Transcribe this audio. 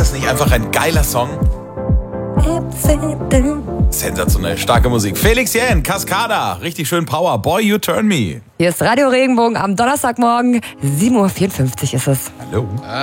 das nicht einfach ein geiler Song? Sensationell starke Musik. Felix Jähn, Cascada, richtig schön Power. Boy, you turn me. Hier ist Radio Regenbogen am Donnerstagmorgen. 7.54 Uhr ist es. Hallo.